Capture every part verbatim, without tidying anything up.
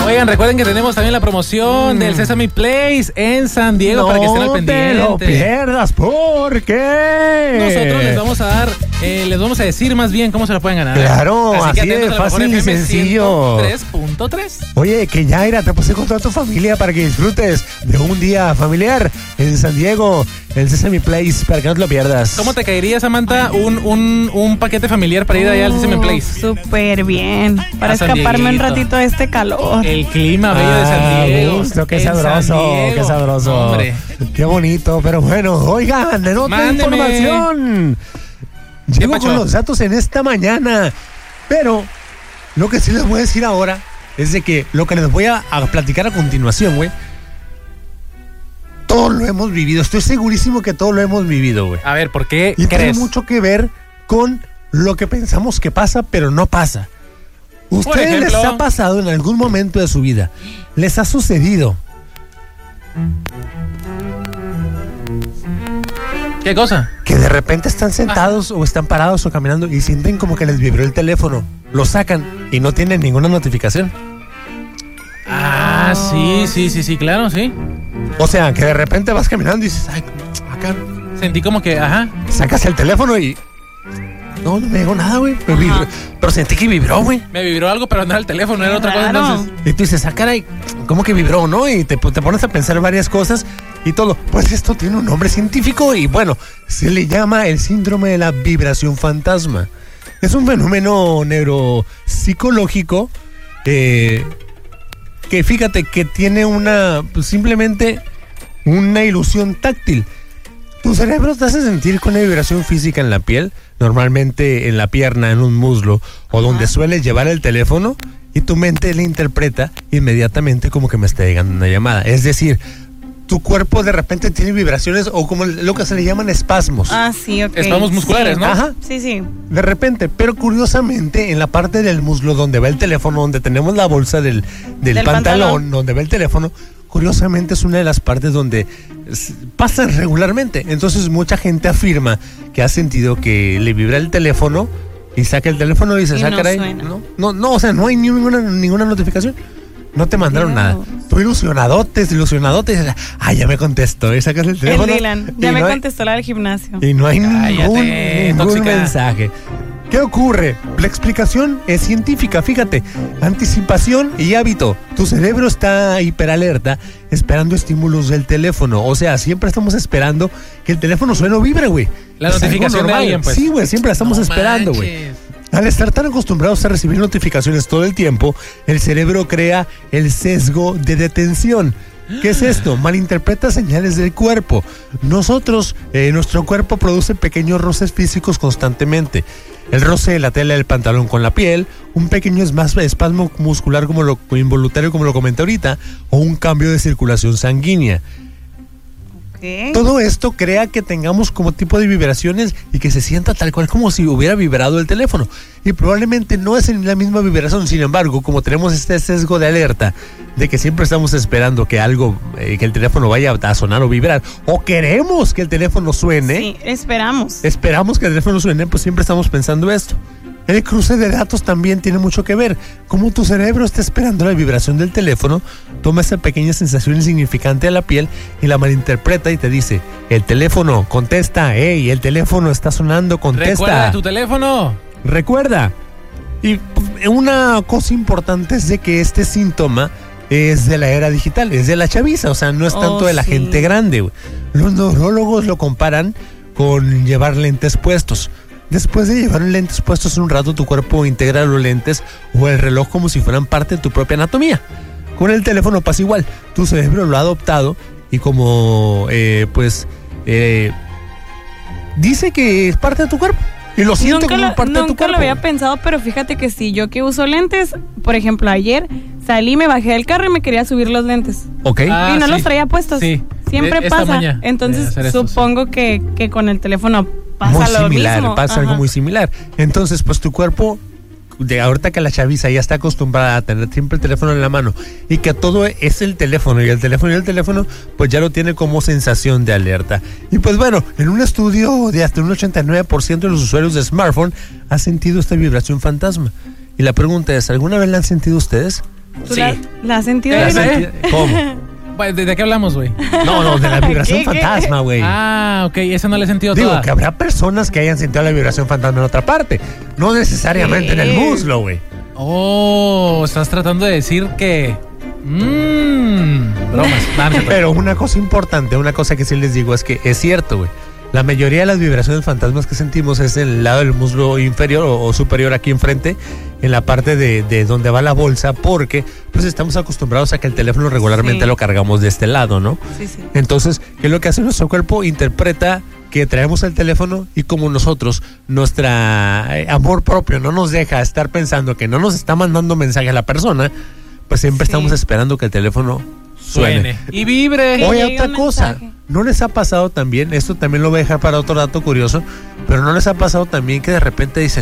Oigan, recuerden que tenemos también la promoción mm. del Sesame Place en San Diego, no para que estén al pendiente. No te lo pierdas, porque nosotros les vamos a dar, eh, les vamos a decir más bien cómo se lo pueden ganar. Claro, así, así de fácil y sencillo. tres punto tres. Oye, que Yaira te puse con toda tu familia para que disfrutes de un día familiar en San Diego, el Sesame Place, para que no te lo pierdas. ¿Cómo te caería, Samantha, un, un, un paquete familiar para ir allá al Sesame Place? Súper bien, para escaparme un ratito de este calor. El clima bello de San Diego. Gusto, qué sabroso, qué sabroso. Hombre. Qué bonito, pero bueno, oigan, en otra Mándeme. información. Llego con los datos en esta mañana, pero lo que sí les voy a decir ahora es de que lo que les voy a, a platicar a continuación, güey, todo lo hemos vivido. Estoy segurísimo que todo lo hemos vivido, güey. A ver, ¿por qué y crees? Tiene mucho que ver con lo que pensamos que pasa, pero no pasa. ¿Ustedes les ha pasado en algún momento de su vida? ¿Les ha sucedido? ¿Qué cosa? Que de repente están sentados ah. o están parados o caminando y sienten como que les vibró el teléfono. Lo sacan y no tienen ninguna notificación. Ah, sí, sí, sí, sí, claro, sí. O sea, que de repente vas caminando y dices, ay, acá. Sentí como que, ajá. Sacas el teléfono y... No, no me llegó nada, güey. Pero, pero sentí que vibró, güey. Me vibró algo, pero no era el teléfono, era otra cosa entonces. Y tú dices, ah, caray, ¿cómo que vibró, no? Y te, te pones a pensar varias cosas y todo. Pues esto tiene un nombre científico y bueno, se le llama el síndrome de la vibración fantasma. Es un fenómeno neuropsicológico eh, que fíjate que tiene una, pues, simplemente una ilusión táctil. Tu cerebro te hace sentir con una vibración física en la piel, normalmente en la pierna, en un muslo, o donde sueles llevar el teléfono, y tu mente le interpreta inmediatamente como que me está llegando una llamada. Es decir, tu cuerpo de repente tiene vibraciones o como lo que se le llaman espasmos. Ah, sí, ok. Espasmos musculares, sí. ¿no? Ajá. Sí, sí. De repente, pero curiosamente, en la parte del muslo donde va el teléfono, donde tenemos la bolsa del, del, del pantalón, pantalón, donde va el teléfono, curiosamente es una de las partes donde pasan regularmente. Entonces mucha gente afirma que ha sentido que le vibra el teléfono y saca el teléfono y dice, y saca no ahí. No, no, no, o sea, no hay ninguna, ninguna notificación. No te mandaron Dios. nada. Tú ilusionadotes, ilusionadotes. Ah, ya me contestó. Y sacas el teléfono. El Dylan, ya me no contestó hay, la del gimnasio. Y no hay Cállate, ningún, ningún mensaje. ¿Qué ocurre? La explicación es científica, fíjate. Anticipación y hábito. Tu cerebro está hiperalerta esperando estímulos del teléfono. O sea, siempre estamos esperando que el teléfono suene o vibre, güey. La es notificación de alguien, pues. Sí, güey, siempre la estamos no esperando, güey. Al estar tan acostumbrados a recibir notificaciones todo el tiempo, el cerebro crea el sesgo de detención. ¿Qué es esto? Malinterpreta señales del cuerpo. Nosotros, eh, nuestro cuerpo produce pequeños roces físicos constantemente. El roce de la tela del pantalón con la piel, un pequeño espasmo muscular como lo involuntario, como lo comenté ahorita, o un cambio de circulación sanguínea. ¿Qué? Todo esto crea que tengamos como tipo de vibraciones y que se sienta tal cual como si hubiera vibrado el teléfono. Y probablemente no es en la misma vibración. Sin embargo, como tenemos este sesgo de alerta de que siempre estamos esperando que algo, eh, que el teléfono vaya a sonar o vibrar, o queremos que el teléfono suene. Sí, esperamos. Esperamos que el teléfono suene, pues siempre estamos pensando esto. El cruce de datos también tiene mucho que ver. Como tu cerebro está esperando la vibración del teléfono, toma esa pequeña sensación insignificante a la piel y la malinterpreta y te dice, el teléfono, contesta, hey, el teléfono está sonando, contesta. Recuerda tu teléfono. Recuerda. Y una cosa importante es de que este síntoma es de la era digital, es de la chaviza, o sea, no es tanto oh, de la sí. gente grande, güey. Los neurólogos lo comparan con llevar lentes puestos. Después de llevar lentes puestos un rato, tu cuerpo integra los lentes o el reloj como si fueran parte de tu propia anatomía. Con el teléfono pasa igual. Tu cerebro lo ha adoptado y como, eh, pues, eh, dice que es parte de tu cuerpo. Y lo siente nunca como lo, parte de tu cuerpo. Nunca lo había pensado, pero fíjate que sí, yo que uso lentes, por ejemplo, ayer salí, me bajé del carro y me quería subir los lentes. Ok. Ah, y no sí. los traía puestos. Sí. Siempre de, pasa. Maña, Entonces, esto, supongo sí. que, que con el teléfono pasa muy lo similar, mismo. pasa Ajá. algo muy similar. Entonces, pues tu cuerpo, de ahorita que la chaviza ya está acostumbrada a tener siempre el teléfono en la mano y que todo es el teléfono y el teléfono y el teléfono, pues ya lo tiene como sensación de alerta. Y pues bueno, en un estudio de hasta un ochenta y nueve por ciento de los usuarios de smartphone ha sentido esta vibración fantasma. Y la pregunta es, ¿alguna vez la han sentido ustedes? ¿Tú Sí. la, la has sentido? ¿La Vino? sé? ¿Cómo? Bueno, ¿de, de qué hablamos, güey? No, no, de la vibración ¿Qué, qué? fantasma, güey. Ah, ok, esa no la he sentido Digo, toda. que habrá personas que hayan sentido la vibración fantasma en otra parte. No necesariamente en el Sí. muslo, güey. Oh, estás tratando de decir que... Mmm, bromas. Nah, no se puede. Pero una cosa importante, una cosa que sí les digo es que es cierto, güey. La mayoría de las vibraciones fantasmas que sentimos es en el lado del muslo inferior o, o superior aquí enfrente, en la parte de, de donde va la bolsa, porque pues estamos acostumbrados a que el teléfono regularmente Sí. lo cargamos de este lado, ¿no? Sí, sí. Entonces, ¿qué es lo que hace nuestro cuerpo? Interpreta que traemos el teléfono y como nosotros, nuestra eh, amor propio no nos deja estar pensando que no nos está mandando mensaje a la persona, pues siempre Sí. estamos esperando que el teléfono suene. Suene. Y vibre. Que Oye, llegue otra un cosa, mensaje. ¿no les ha pasado también? Esto también lo voy a dejar para otro dato curioso, pero ¿no les ha pasado también que de repente dicen,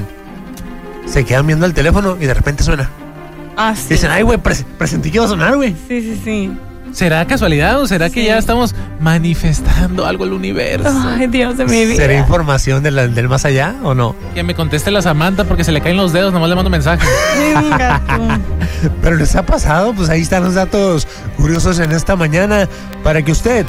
se quedan viendo el teléfono y de repente suena? Ah, sí. Dicen, ay, güey, pres- presentí que iba a sonar, güey. Sí, sí, sí. ¿Será casualidad o será que Sí. ya estamos manifestando algo al universo? Ay, Dios de mi vida. ¿Será información de la- del más allá o no? Que me conteste la Samantha porque se le caen los dedos, nomás le mando mensaje. Venga tú. Pero les ha pasado, pues ahí están los datos curiosos en esta mañana para que usted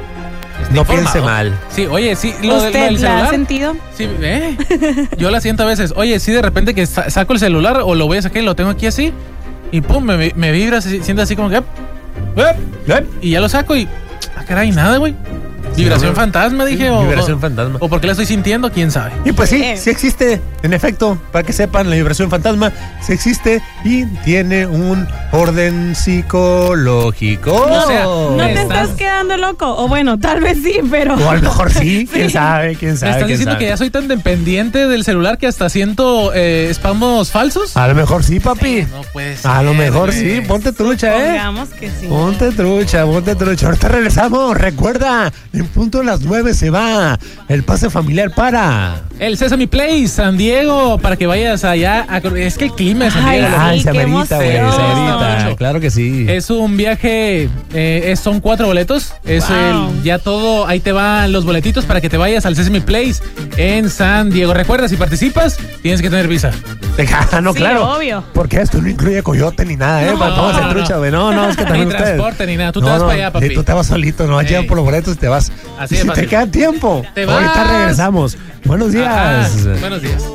no Informado. piense mal. Sí, oye, sí, lo, de- lo ¿Usted del la celular. ha sentido? Sí, ¿eh? Yo la siento a veces. Oye, sí, de repente que sa- saco el celular o lo voy a sacar y lo tengo aquí así y pum, me, me vibra, se siente así como que... ¡ep! ¡ep! ¿Eh? Y ya lo saco y... Ah, caray, nada, güey. Vibración Sí, fantasma, dije. O, vibración o- fantasma. O porque la estoy sintiendo, quién sabe. Y pues sí, Eh. sí existe, en efecto, para que sepan, la vibración fantasma sí existe y tiene un orden psicológico. O sea, No Me te estás- estás quedando loco. O bueno, tal vez sí, pero. O a lo mejor sí, quién sabe, quién ¿Me sabe. estás quién diciendo sabe. que ya soy tan dependiente del celular que hasta siento eh, spamos falsos? A lo mejor sí, papi. No puede ser. A lo mejor güey. sí, ponte trucha, ¿eh? Digamos que sí. Ponte trucha, ponte trucha. Ahorita regresamos. Recuerda, en punto de las nueve se va el pase familiar para. El Sesame Place, San Diego, para que vayas allá. a- es que el clima de San Ay, Diego. sí, Ay, se qué amerita, güey, se emoción. amerita. Mucho. Claro que sí. Es un viaje, eh, es- son cuatro boletos. Es Wow. el, ya todo, ahí te van los boletitos para que te vayas al Sesame Place en San Diego. Recuerda, si participas, tienes que tener visa. Ah, no, Sí, claro. obvio. Porque esto no incluye coyote ni nada, ¿eh? No, Para todos no, en no. trucha, güey. No, no, es que también Ni ustedes. transporte ni nada. Tú te vas para allá, papi. sí, tú te vas solito, no vas a Ey. llevar por los boletos y te vas. Así Y de si te fácil. queda tiempo. Te Ahorita vas. regresamos. Buenos días. Ajá. Buenos días.